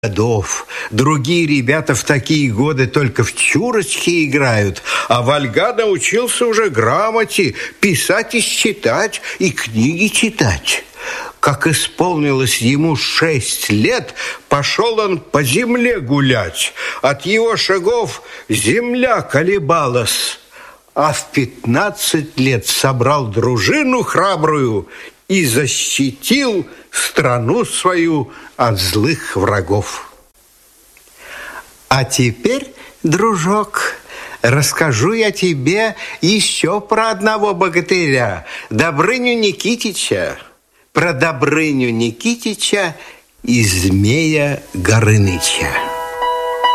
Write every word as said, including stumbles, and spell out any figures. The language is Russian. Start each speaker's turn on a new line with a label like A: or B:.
A: годов. Другие ребята в такие годы только в чурочки играют, а Вальга научился уже грамоте, писать и считать, и книги читать. Как исполнилось ему шесть лет, пошел он по земле гулять. От его шагов земля колебалась. А в пятнадцать лет собрал дружину храбрую и защитил страну свою от злых врагов. А теперь, дружок, расскажу я тебе еще про одного богатыря, Добрыню Никитича, про Добрыню Никитича и Змея Горыныча.